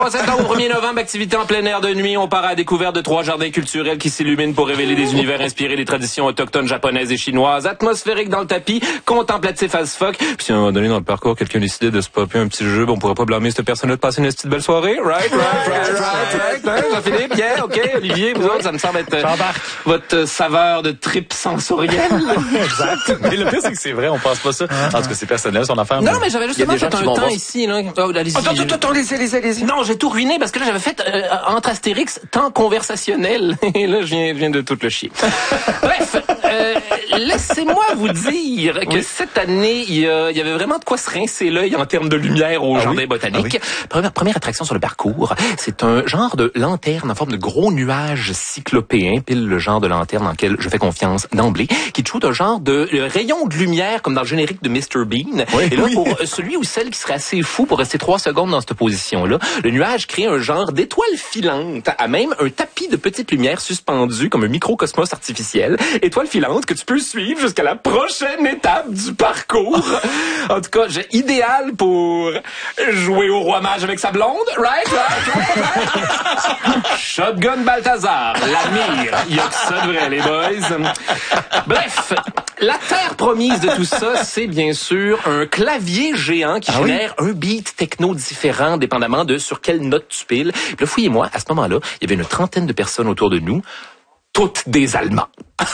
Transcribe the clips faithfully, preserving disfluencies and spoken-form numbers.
Septembre au premier novembre, activité en plein air de nuit. On part à la découverte de trois jardins culturels qui s'illuminent pour révéler des univers inspirés des traditions autochtones japonaises et chinoises. Atmosphérique dans le tapis, contemplatif as fuck. Puis si à un moment donné dans le parcours, quelqu'un décidait de se popper un petit jeu, on pourrait pas blâmer cette personne-là de passer une petite belle soirée. Right, right, right, right, right. Hein, Jean-Philippe, yeah, ok. Olivier, vous autres, ça me semble être euh, votre saveur de trip sensorielle. Exact. Mais le pire, c'est que c'est vrai, on pense pas ça. En tout cas, c'est personnel, son affaire. Non, mais j'avais justement fait un temps ici, là. Oh, allez-y. Attends, attends, attends, allez-y, allez-y, allez-y. Non, j'ai tout ruiné parce que là, j'avais fait euh, entre Astérix temps conversationnel. Et là, je viens, je viens de tout le chier. Bref, euh, laissez-moi vous dire que oui. cette année, il y, a, il y avait vraiment de quoi se rincer l'œil en termes de lumière au ah jardin oui? botanique. Ah oui? première, première attraction sur le parcours, c'est un genre de lanterne en forme de gros nuage cyclopéen, pile le genre de lanterne dans lequel je fais confiance d'emblée, qui te shoot un genre de euh, rayon de lumière comme dans le générique de mister Bean. Oui, et là, oui. pour celui ou celle qui serait assez fou pour rester trois secondes dans cette position-là, le nuage crée un genre d'étoile filante, à même un tapis de petites lumières suspendues comme un microcosmos artificiel. Étoile filante que tu peux suivre jusqu'à la prochaine étape du parcours. En tout cas, j'ai idéal pour jouer au roi mage avec sa blonde. Right, right, right. Shotgun Balthazar, l'admire. Il y a que ça de vrai, les boys. Bref, la terre promise de tout ça, c'est bien sûr un clavier géant qui ah génère oui? un beat techno différent dépendamment de sur quelle note tu piles. Puis là, fouillez-moi, à ce moment-là, il y avait une trentaine de personnes autour de nous, toutes des Allemands.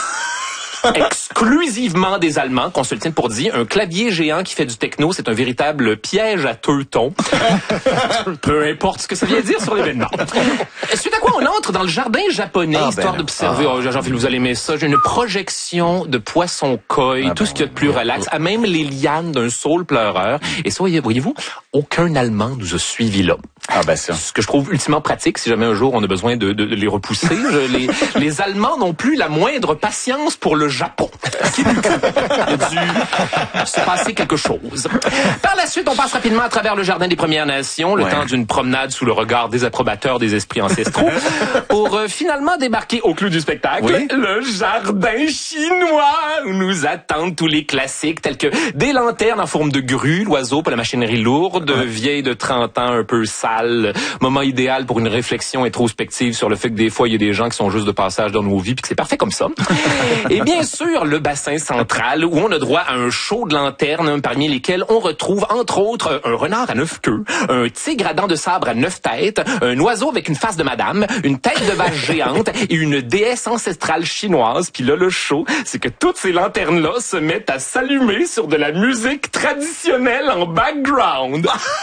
Exclusivement des Allemands, qu'on se le tienne pour dire. Un clavier géant qui fait du techno, c'est un véritable piège à teuton. Peu importe ce que ça vient dire sur l'événement. Suite à quoi on entre dans le jardin japonais, ah, histoire ben d'observer, ah. oh, Jean-Philippe, vous allez aimer ça, j'ai une projection de poissons koi, ah, tout ben ce qu'il y a de plus relax, à même les lianes d'un saule pleureur. Et ça, voyez-vous, aucun Allemand nous a suivis là. Ah ben ça. Ce que je trouve ultimement pratique si jamais un jour on a besoin de, de, de les repousser. Je, les, les Allemands n'ont plus la moindre patience pour le Japon. Il a dû se passer quelque chose. Par la suite, on passe rapidement à travers le jardin des Premières Nations, le ouais. temps d'une promenade sous le regard désapprobateur des esprits ancestraux, pour euh, finalement débarquer au clou du spectacle, oui? le jardin chinois, où nous attendent tous les classiques tels que des lanternes en forme de grue, l'oiseau pour la machinerie lourde, ouais. vieille de trente ans un peu sale, moment idéal pour une réflexion introspective sur le fait que des fois, il y a des gens qui sont juste de passage dans nos vies, puis que c'est parfait comme ça. Et bien sûr, le bassin central, où on a droit à un show de lanternes, parmi lesquels on retrouve, entre autres, un renard à neuf queues, un tigre à dents de sabre à neuf têtes, un oiseau avec une face de madame, une tête de vache géante et une déesse ancestrale chinoise. Puis là, le show, c'est que toutes ces lanternes-là se mettent à s'allumer sur de la musique traditionnelle en background.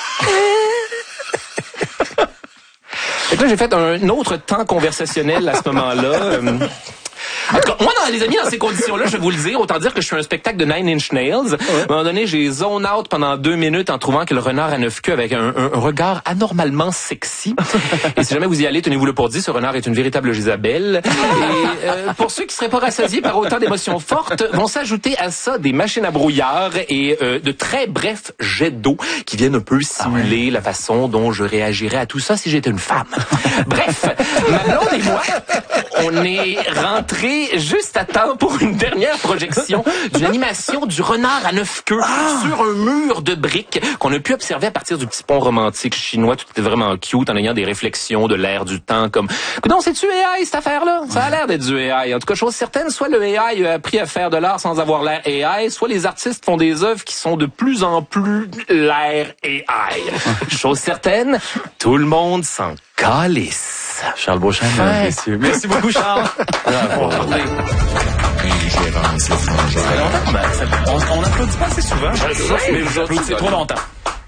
Et là, j'ai fait un autre temps conversationnel à ce moment-là. Euh, En tout cas, moi, dans les amis, dans ces conditions-là, je vais vous le dire, autant dire que je suis un spectacle de Nine Inch Nails. Ouais. À un moment donné, j'ai zone out pendant deux minutes en trouvant que le renard à neuf queues avec un, un, un regard anormalement sexy. Et si jamais vous y allez, tenez-vous le pour dit, ce renard est une véritable Gisabelle. Et euh, pour ceux qui seraient pas rassasiés par autant d'émotions fortes, vont s'ajouter à ça des machines à brouillard et euh, de très brefs jets d'eau qui viennent un peu simuler ah ouais. la façon dont je réagirais à tout ça si j'étais une femme. Bref, ma blonde et moi, on est rentrés juste à temps pour une dernière projection d'une animation du renard à neuf queues ah! sur un mur de briques qu'on a pu observer à partir du petit pont romantique chinois. Tout était vraiment cute en ayant des réflexions de l'air du temps comme « Non, c'est-tu A I cette affaire-là? » Ça a l'air d'être du A I. En tout cas, chose certaine, soit le A I a appris à faire de l'art sans avoir l'air A I, soit les artistes font des œuvres qui sont de plus en plus l'air A I. Chose certaine, tout le monde s'en calisse. Charles Beauchamp, ouais. messieurs. Merci beaucoup, Charles. Bravo. On, on applaudit pas assez souvent. Je mais vous applaudissez trop longtemps.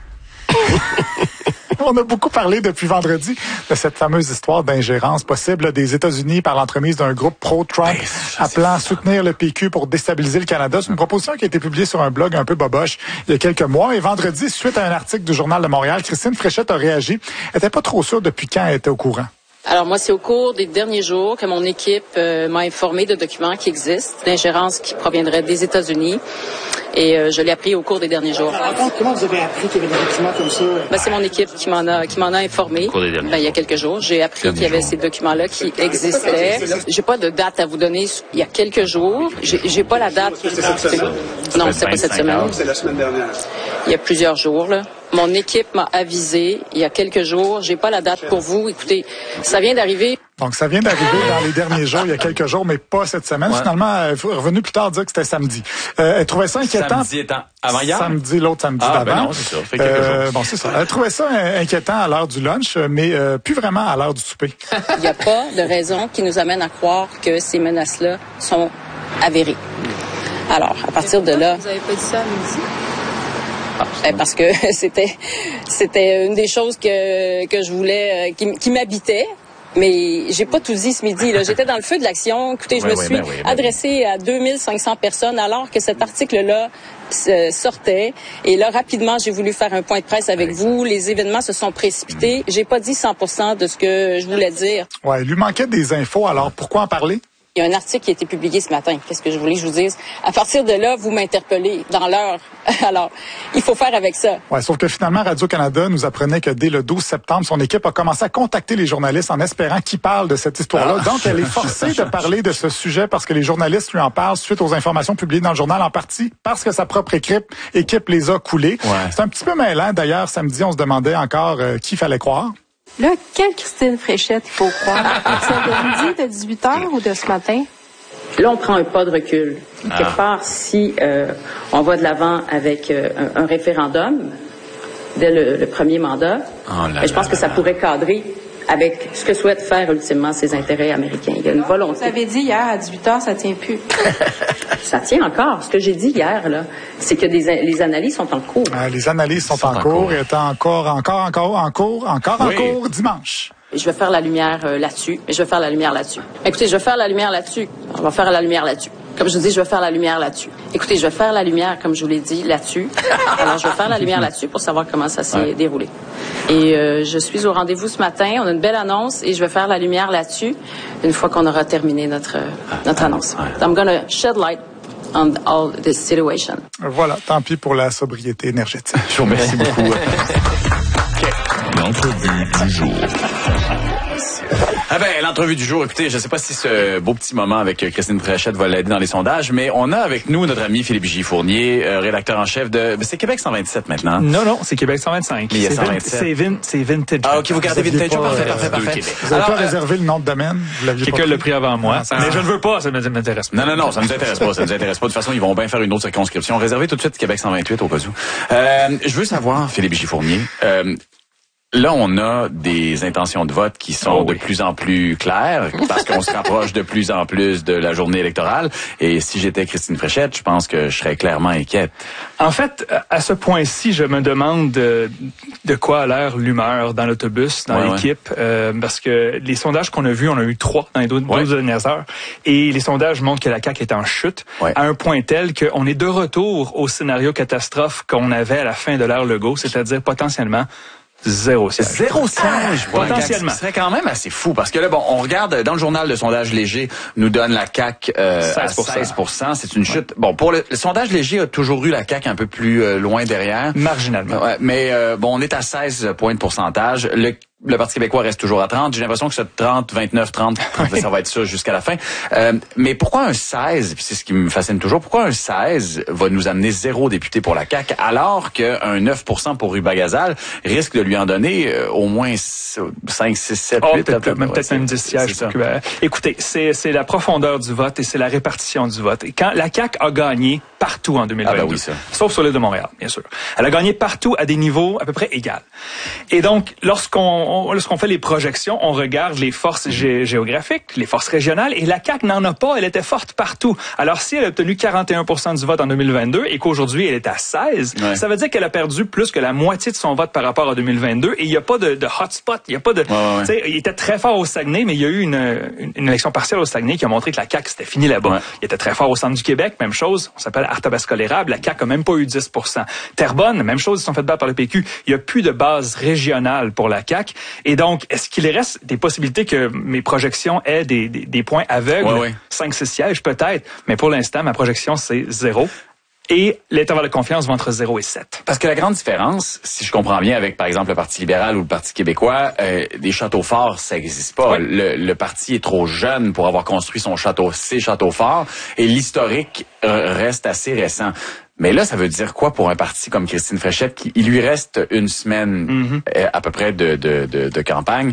On a beaucoup parlé depuis vendredi de cette fameuse histoire d'ingérence possible des États-Unis par l'entremise d'un groupe pro-Trump ben, appelant soutenir le P Q pour déstabiliser le Canada. C'est une proposition qui a été publiée sur un blog un peu boboche il y a quelques mois. Et vendredi, suite à un article du Journal de Montréal, Christine Fréchette a réagi. Elle n'était pas trop sûre depuis quand elle était au courant. Alors moi, c'est au cours des derniers jours que mon équipe euh, m'a informé de documents qui existent, d'ingérence qui proviendraient des États-Unis. Et euh, je l'ai appris au cours des derniers jours. Alors, comment vous avez appris qu'il y avait des documents comme ça? Ben, c'est mon équipe qui m'en a qui m'en a informé. Ben, il y a quelques jours, j'ai appris qu'il y avait ces documents-là qui existaient. J'ai pas de date à vous donner. Il y a quelques jours, j'ai, j'ai pas la date. C'est cette semaine. Non, c'est pas cette semaine. C'est la semaine dernière. il y a plusieurs jours, là. Mon équipe m'a avisé il y a quelques jours. J'ai pas la date pour vous. Écoutez, ça vient d'arriver. Donc, ça vient d'arriver dans les derniers jours, il y a quelques jours, mais pas cette semaine. Ouais. Finalement, elle est revenue plus tard dire que c'était samedi. Euh, elle trouvait ça inquiétant. Samedi étant avant hier? Samedi, l'autre samedi ah, d'avant. Ben non, c'est ça. Fait quelques euh, jours. Bon, c'est ça. Elle trouvait ça inquiétant à l'heure du lunch, mais euh, plus vraiment à l'heure du souper. Il n'y a pas de raison qui nous amène à croire que ces menaces-là sont avérées. Alors, à partir de là... Vous n'avez pas dit ça à midi? Ah, parce que c'était c'était une des choses que que je voulais, qui, qui m'habitait. Mais j'ai pas tout dit ce midi. Là, j'étais dans le feu de l'action. Écoutez, je oui, me oui, suis ben oui, ben adressée à deux mille cinq cents personnes alors que cet article-là sortait. Et là, rapidement, j'ai voulu faire un point de presse avec vous. Les événements se sont précipités. J'ai pas dit cent pour cent de ce que je voulais dire. Ouais, il lui manquait des infos. Alors, pourquoi en parler? Il y a un article qui a été publié ce matin. Qu'est-ce que je voulais que je vous dise? À partir de là, vous m'interpellez dans l'heure. Alors, il faut faire avec ça. Ouais, sauf que finalement, Radio-Canada nous apprenait que dès le douze septembre, son équipe a commencé à contacter les journalistes en espérant qu'ils parlent de cette histoire-là. Ah. Donc, elle est forcée de parler de ce sujet parce que les journalistes lui en parlent suite aux informations publiées dans le journal, en partie parce que sa propre équipe, équipe les a coulées. Ouais. C'est un petit peu mêlant. D'ailleurs, samedi, on se demandait encore euh, qui fallait croire. Là, quelle Christine Fréchette il faut croire? Celle de midi, de dix-huit heures ou de ce matin? Là, on prend un pas de recul. Ah. Quelque part, si euh, on va de l'avant avec euh, un, un référendum dès le, le premier mandat, oh là je pense là que là ça là. pourrait cadrer avec ce que souhaitent faire ultimement ses intérêts américains. Il y a une volonté. Vous avez dit hier à dix-huit heures, ça tient plus. Ça tient encore. Ce que j'ai dit hier, là, c'est que des, les analyses sont en cours. Ah, les analyses sont, sont en, en cours. cours. Et étaient encore, encore, encore, en cours, encore oui. en cours dimanche. Je vais faire la lumière euh, là-dessus. Je vais faire la lumière là-dessus. Écoutez, je vais faire la lumière là-dessus. On va faire la lumière là-dessus. Comme je vous dis, je vais faire la lumière là-dessus. Écoutez, je vais faire la lumière, comme je vous l'ai dit, là-dessus. Alors, je vais faire la lumière là-dessus pour savoir comment ça s'est ouais. déroulé. Et euh, je suis au rendez-vous ce matin. On a une belle annonce et je vais faire la lumière là-dessus une fois qu'on aura terminé notre, notre annonce. I'm gonna shed light on all this situation. Voilà, tant pis pour la sobriété énergétique. Je vous remercie beaucoup. L'entrevue du jour. Ah ben, l'entrevue du jour, écoutez, je ne sais pas si ce beau petit moment avec Christine Fréchette va l'aider dans les sondages, mais on a avec nous notre ami Philippe J. Fournier, euh, rédacteur en chef de... C'est Québec cent vingt-sept maintenant. Non, non, c'est Québec cent vingt-cinq. Mais il y a cent vingt-sept. C'est, vin, c'est Vintage. Ah, OK, vous gardez Vintage. Pas, parfait, euh, parfait, parfait. Vous n'avez pas euh, réservé le nom de domaine? Quelqu'un l'a pris avant moi. Ah, mais je ne veux pas, ça ne m'intéresse pas. Non, non, non, ça ne nous intéresse pas, ça ne nous intéresse pas. De toute façon, ils vont bien faire une autre circonscription. Réservez tout de suite Québec cent vingt-huit au cas où. Euh, je veux savoir, Philippe J. Fournier, euh, là, on a des intentions de vote qui sont oh oui. de plus en plus claires parce qu'on se rapproche de plus en plus de la journée électorale. Et si j'étais Christine Fréchette, je pense que je serais clairement inquiète. En fait, à ce point-ci, je me demande de, de quoi a l'air l'humeur dans l'autobus, dans ouais, l'équipe, ouais. Euh, parce que les sondages qu'on a vus, on a eu trois dans les douze ouais. dernières heures, et les sondages montrent que la C A Q est en chute ouais. à un point tel qu'on est de retour au scénario catastrophe qu'on avait à la fin de l'ère Legault, c'est-à-dire potentiellement Zéro siège. Zéro siège, potentiellement. Ce serait quand même assez fou parce que là, bon, on regarde dans le journal de sondage léger, nous donne la C A Q euh, seize pour cent. À seize pour cent. C'est une chute. Ouais. Bon, pour le, le sondage léger a toujours eu la C A Q un peu plus euh, loin derrière. Marginalement. Ouais, mais euh, bon, on est à seize points de pourcentage. Le Le Parti québécois reste toujours à trente. J'ai l'impression que ce trente, vingt-neuf, trente, ça va être ça jusqu'à la fin. Euh, mais pourquoi un seize, puis c'est ce qui me fascine toujours, pourquoi un seize va nous amener zéro député pour la C A Q, alors qu'un neuf pour cent pour Ruba Gazal risque de lui en donner euh, au moins cinq, six, sept, oh, huit. Peut-être, peut-être, même, peut-être même dix sièges. Euh, écoutez, c'est, c'est la profondeur du vote et c'est la répartition du vote. Et quand la C A Q a gagné partout en deux mille vingt-deux, ah ben oui, ça. Sauf sur l'île de Montréal, bien sûr. Elle a gagné partout à des niveaux à peu près égaux. Et donc, lorsqu'on, on, lorsqu'on fait les projections, on regarde les forces gé- géographiques, les forces régionales, et la C A Q n'en a pas, elle était forte partout. Alors, si elle a obtenu quarante et un pour cent du vote en deux mille vingt-deux et qu'aujourd'hui, elle est à seize, ouais. ça veut dire qu'elle a perdu plus que la moitié de son vote par rapport à deux mille vingt-deux, et il n'y a pas de, de hotspot, il n'y a pas de... Ouais, ouais. Tu sais, il était très fort au Saguenay, mais il y a eu une, une, une élection partielle au Saguenay qui a montré que la C A Q, c'était fini là-bas. Ouais. Il était très fort au centre du Québec, même chose, on s'appelle Arthabasca-l'Érable, la C A Q a même pas eu dix pour cent. Terrebonne, même chose, ils sont fait battre par le P Q. Il n'y a plus de base régionale pour la C A Q, et donc, est-ce qu'il reste des possibilités que mes projections aient des, des, des points aveugles, ouais, ouais. cinq six sièges peut-être, mais pour l'instant, ma projection, c'est zéro. Et l'intervalle de confiance va entre zéro et sept. Parce que la grande différence, si je comprends bien, avec, par exemple, le Parti libéral ou le Parti québécois, euh, des châteaux forts, ça n'existe pas. Oui. Le, le parti est trop jeune pour avoir construit son château, ses châteaux forts, et l'historique euh, reste assez récent. Mais là, ça veut dire quoi pour un parti comme Christine Fréchette qui, il lui reste une semaine mm-hmm. à peu près de, de, de, de campagne.